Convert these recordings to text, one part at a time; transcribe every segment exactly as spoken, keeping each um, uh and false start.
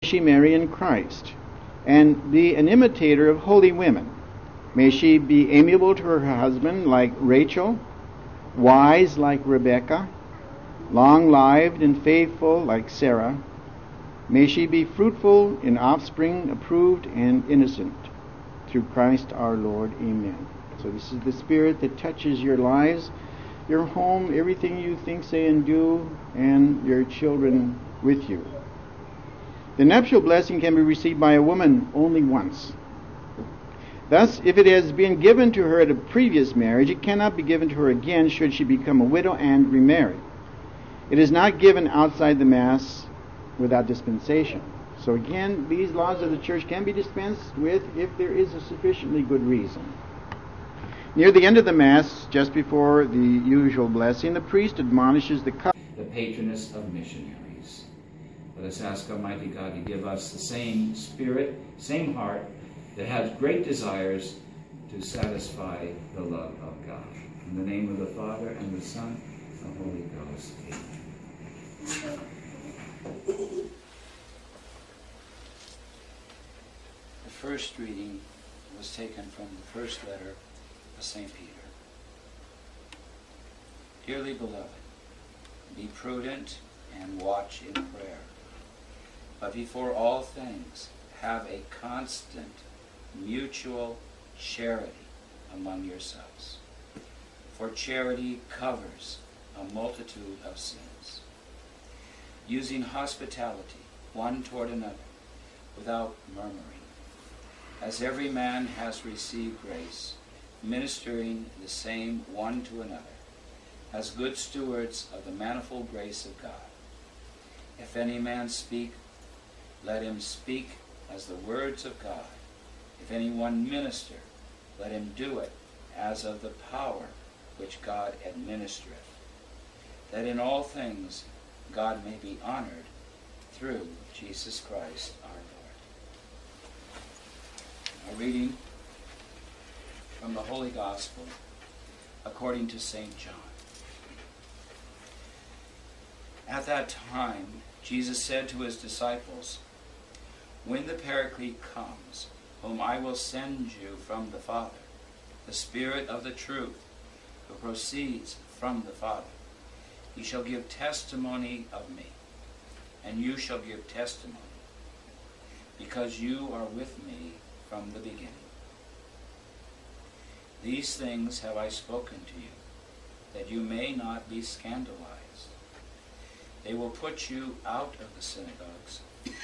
she marry in Christ, and be an imitator of holy women. May she be amiable to her husband like Rachel, wise like Rebekah, long-lived and faithful like Sarah. May she be fruitful in offspring, approved and innocent. Through Christ our Lord. Amen. So this is the Spirit that touches your lives, your home, everything you think, say, and do, and your children with you. The nuptial blessing can be received by a woman only once. Thus, if it has been given to her at a previous marriage, it cannot be given to her again should she become a widow and remarry. It is not given outside the Mass without dispensation. So again, these laws of the Church can be dispensed with if there is a sufficiently good reason. Near the end of the Mass, just before the usual blessing, the priest admonishes the couple. The patroness of missionaries. Let us ask Almighty God to give us the same spirit, same heart, that has great desires to satisfy the love of God. In the name of the Father, and the Son, and the Holy Ghost. Amen. The first reading was taken from the first letter of Saint Peter. Dearly beloved, be prudent and watch in prayer. But before all things, have a constant mutual charity among yourselves. For charity covers a multitude of sins. Using hospitality one toward another without murmuring, as every man has received grace, ministering the same one to another, as good stewards of the manifold grace of God. If any man speak, let him speak as the words of God. If any one minister, let him do it as of the power which God administereth, that in all things God may be honored through Jesus Christ our Lord. A reading from the Holy Gospel according to Saint John. At that time, Jesus said to his disciples, when the Paraclete comes, whom I will send you from the Father, the Spirit of the truth, who proceeds from the Father, he shall give testimony of me, and you shall give testimony, because you are with me from the beginning. These things have I spoken to you, that you may not be scandalized. They will put you out of the synagogues.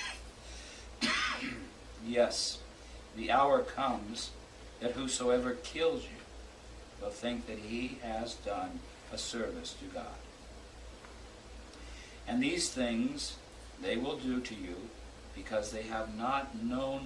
Yes, the hour comes that whosoever kills you will think that he has done a service to God. And these things they will do to you because they have not known